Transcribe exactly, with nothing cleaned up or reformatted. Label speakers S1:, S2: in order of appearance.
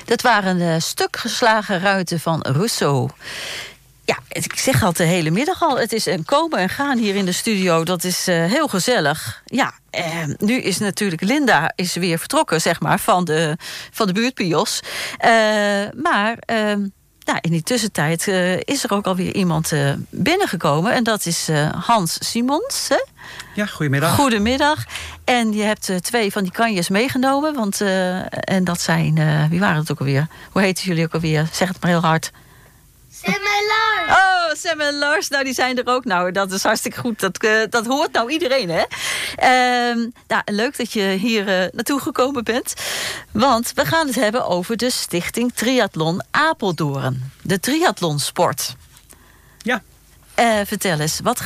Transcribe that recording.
S1: Dat waren uh, stuk geslagen ruiten van Rousseau. Ja, ik zeg al de hele middag al. Het is een komen en gaan hier in de studio. Dat is uh, heel gezellig. Ja, eh, nu is natuurlijk Linda is weer vertrokken, zeg maar, van de, van de buurtbios. Uh, maar uh, nou, in die tussentijd uh, is er ook alweer iemand uh, binnengekomen. En dat is uh, Hans Simons. Hè?
S2: Ja, goedemiddag.
S1: Goedemiddag. En je hebt uh, twee van die kanjes meegenomen. Want, uh, en dat zijn, uh, wie waren het ook alweer? Hoe heten jullie ook alweer? Zeg het maar heel hard.
S3: Sam en Lars.
S1: Oh, Sam en Lars. Nou, die zijn er ook. Nou, dat is hartstikke goed. Dat, uh, dat hoort nou iedereen, hè? Uh, nou, leuk dat je hier uh, naartoe gekomen bent. Want we gaan het hebben over de Stichting Triathlon Apeldoorn. De triathlonsport.
S2: Ja.
S1: Uh, vertel eens, wat